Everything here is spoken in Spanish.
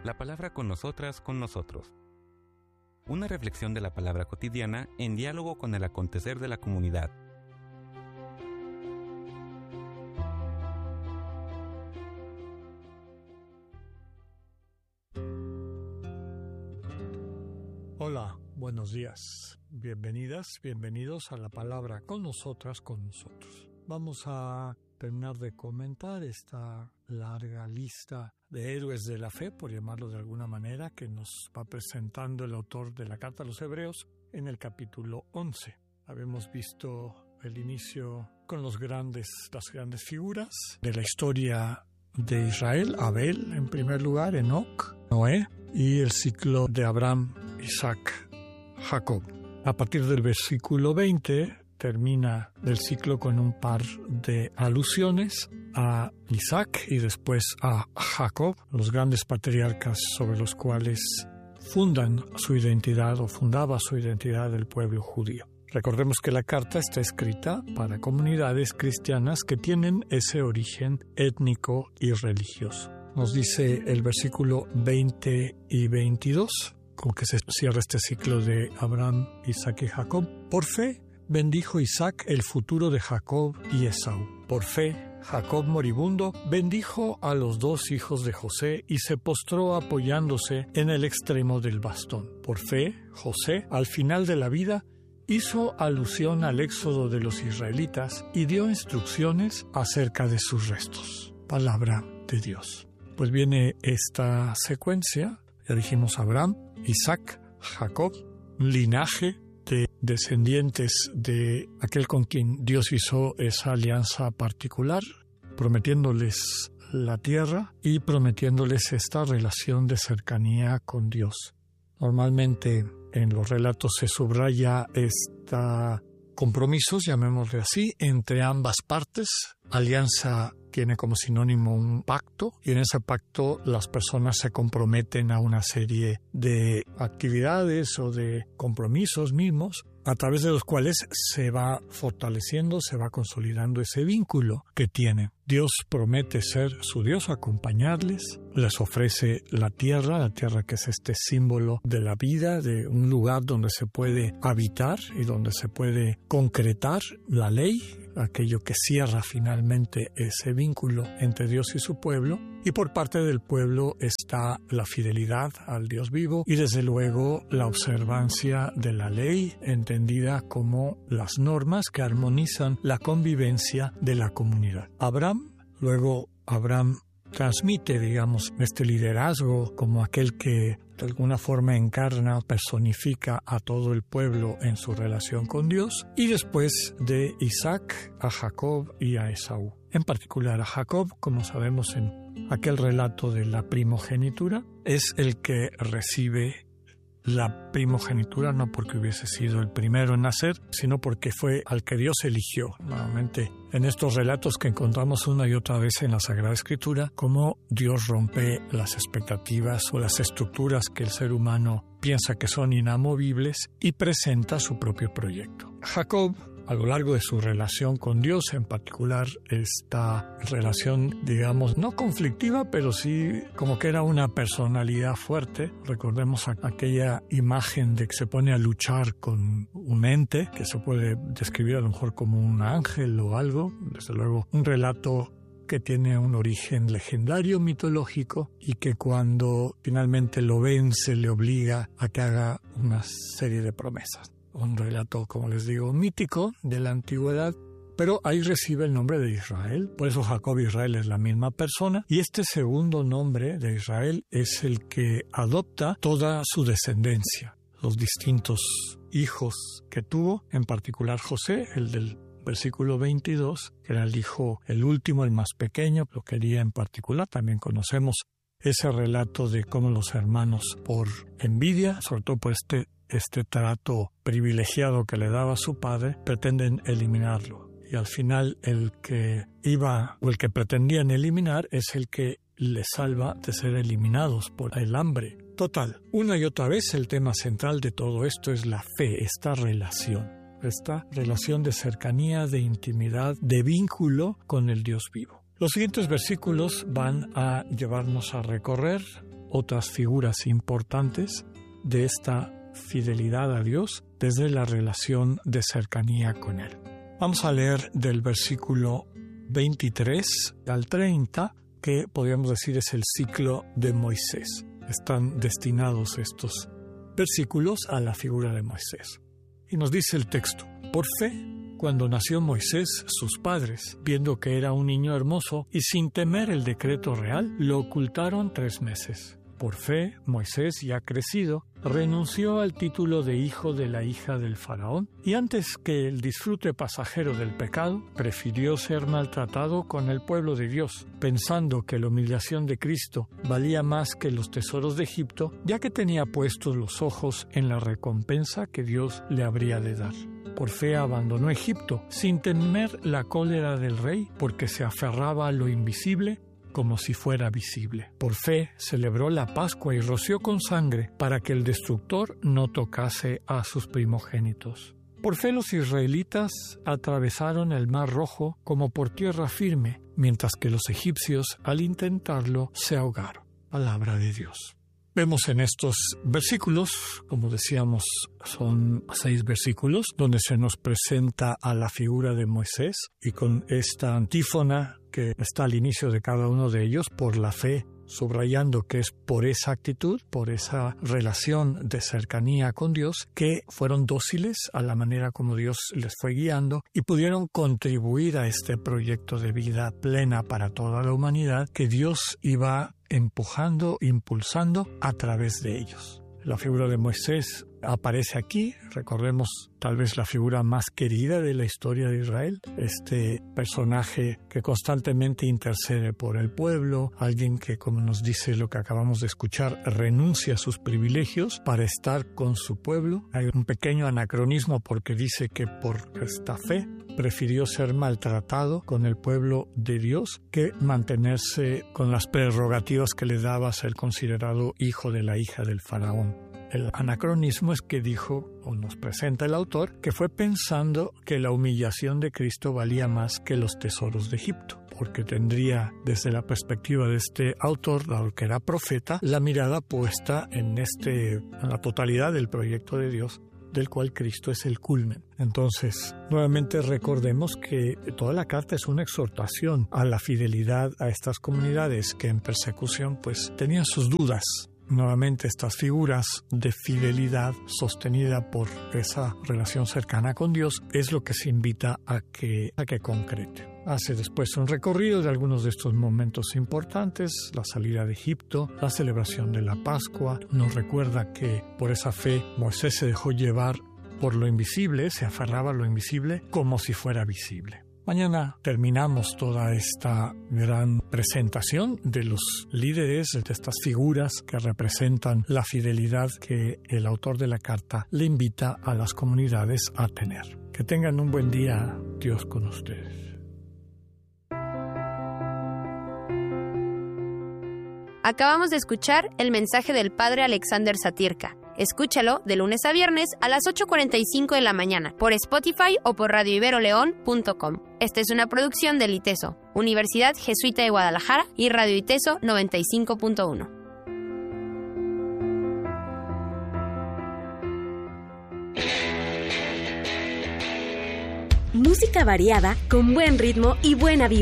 La palabra con nosotras, con nosotros. Una reflexión de la palabra cotidiana en diálogo con el acontecer de la comunidad. Hola, buenos días. Bienvenidas, bienvenidos a la palabra con nosotras, con nosotros. Vamos a terminar de comentar esta larga lista de héroes de la fe, por llamarlo de alguna manera, que nos va presentando el autor de la Carta a los Hebreos en el capítulo 11. Habíamos visto el inicio con las grandes figuras de la historia de Israel: Abel en primer lugar, Enoc, Noé, y el ciclo de Abraham, Isaac, Jacob. A partir del versículo 20 termina el ciclo con un par de alusiones a Isaac y después a Jacob, los grandes patriarcas sobre los cuales fundaba su identidad del pueblo judío. Recordemos que la carta está escrita para comunidades cristianas que tienen ese origen étnico y religioso. Nos dice el versículo 20 y 22, con que se cierra este ciclo de Abraham, Isaac y Jacob. Por fe bendijo Isaac el futuro de Jacob y Esaú. Por fe, Jacob moribundo bendijo a los dos hijos de José y se postró apoyándose en el extremo del bastón. Por fe, José, al final de la vida, hizo alusión al éxodo de los israelitas y dio instrucciones acerca de sus restos. Palabra de Dios. Pues viene esta secuencia, ya dijimos Abraham, Isaac, Jacob, un linaje de descendientes de aquel con quien Dios hizo esa alianza particular, prometiéndoles la tierra y prometiéndoles esta relación de cercanía con Dios. Normalmente en los relatos se subraya compromisos, llamémosle así, entre ambas partes. Alianza tiene como sinónimo un pacto, y en ese pacto las personas se comprometen a una serie de actividades o de compromisos mismos, a través de los cuales se va fortaleciendo, se va consolidando ese vínculo que tienen. Dios promete ser su Dios, acompañarles, les ofrece la tierra que es este símbolo de la vida, de un lugar donde se puede habitar y donde se puede concretar la ley, aquello que cierra finalmente ese vínculo entre Dios y su pueblo. Y por parte del pueblo está la fidelidad al Dios vivo y desde luego la observancia de la ley, entendida como las normas que armonizan la convivencia de la comunidad. Luego Abraham transmite, este liderazgo como aquel que de alguna forma encarna, personifica a todo el pueblo en su relación con Dios, y después de Isaac a Jacob y a Esaú. En particular a Jacob, como sabemos en aquel relato de la primogenitura, es el que recibe la primogenitura no porque hubiese sido el primero en nacer, sino porque fue al que Dios eligió. Nuevamente, en estos relatos que encontramos una y otra vez en la Sagrada Escritura, cómo Dios rompe las expectativas o las estructuras que el ser humano piensa que son inamovibles y presenta su propio proyecto. Jacob, a lo largo de su relación con Dios, en particular esta relación, no conflictiva, pero sí como que era una personalidad fuerte. Recordemos aquella imagen de que se pone a luchar con un ente, que se puede describir a lo mejor como un ángel o algo. Desde luego, un relato que tiene un origen legendario, mitológico, y que cuando finalmente lo vence le obliga a que haga una serie de promesas. Un relato, como les digo, mítico de la antigüedad, pero ahí recibe el nombre de Israel. Por eso Jacob y Israel es la misma persona, y este segundo nombre de Israel es el que adopta toda su descendencia, los distintos hijos que tuvo, en particular José, el del versículo 22, que era el último, el más pequeño, lo quería en particular. También conocemos ese relato de cómo los hermanos, por envidia, sobre todo por este trato privilegiado que le daba su padre, pretenden eliminarlo. Y al final el que pretendían eliminar es el que les salva de ser eliminados por el hambre. Total, una y otra vez el tema central de todo esto es la fe, esta relación de cercanía, de intimidad, de vínculo con el Dios vivo. Los siguientes versículos van a llevarnos a recorrer otras figuras importantes de esta fidelidad a Dios desde la relación de cercanía con Él. Vamos a leer del versículo 23 al 30, que podríamos decir es el ciclo de Moisés. Están destinados estos versículos a la figura de Moisés. Y nos dice el texto: por fe, cuando nació Moisés, sus padres, viendo que era un niño hermoso y sin temer el decreto real, lo ocultaron 3 meses. Por fe, Moisés, ya crecido, renunció al título de hijo de la hija del faraón y antes que el disfrute pasajero del pecado, prefirió ser maltratado con el pueblo de Dios, pensando que la humillación de Cristo valía más que los tesoros de Egipto, ya que tenía puestos los ojos en la recompensa que Dios le habría de dar. Por fe abandonó Egipto, sin temer la cólera del rey, porque se aferraba a lo invisible como si fuera visible. Por fe celebró la Pascua y roció con sangre para que el destructor no tocase a sus primogénitos. Por fe los israelitas atravesaron el Mar Rojo como por tierra firme, mientras que los egipcios, al intentarlo, se ahogaron. Palabra de Dios. Vemos en estos versículos, como decíamos, son 6 versículos, donde se nos presenta a la figura de Moisés y con esta antífona que está al inicio de cada uno de ellos, por la fe, subrayando que es por esa actitud, por esa relación de cercanía con Dios, que fueron dóciles a la manera como Dios les fue guiando y pudieron contribuir a este proyecto de vida plena para toda la humanidad que Dios iba empujando, impulsando a través de ellos. La figura de Moisés aparece aquí, recordemos tal vez la figura más querida de la historia de Israel, este personaje que constantemente intercede por el pueblo, alguien que, como nos dice lo que acabamos de escuchar, renuncia a sus privilegios para estar con su pueblo. Hay un pequeño anacronismo porque dice que por esta fe prefirió ser maltratado con el pueblo de Dios que mantenerse con las prerrogativas que le daba ser considerado hijo de la hija del faraón. El anacronismo es que dijo, o nos presenta el autor, que fue pensando que la humillación de Cristo valía más que los tesoros de Egipto, porque tendría, desde la perspectiva de este autor, dado que era profeta, la mirada puesta en la totalidad del proyecto de Dios, del cual Cristo es el culmen. Entonces, nuevamente recordemos que toda la carta es una exhortación a la fidelidad a estas comunidades que en persecución pues tenían sus dudas. Nuevamente estas figuras de fidelidad sostenida por esa relación cercana con Dios es lo que se invita a que concrete. Hace después un recorrido de algunos de estos momentos importantes, la salida de Egipto, la celebración de la Pascua. Nos recuerda que por esa fe Moisés se dejó llevar por lo invisible, se aferraba a lo invisible como si fuera visible. Mañana terminamos toda esta gran presentación de los líderes, de estas figuras que representan la fidelidad que el autor de la carta le invita a las comunidades a tener. Que tengan un buen día, Dios con ustedes. Acabamos de escuchar el mensaje del Padre Alexander Satirka. Escúchalo de lunes a viernes a las 8:45 de la mañana por Spotify o por radioiberoleón.com. Esta es una producción del ITESO, Universidad Jesuita de Guadalajara y Radio ITESO 95.1. Música variada, con buen ritmo y buena vibra.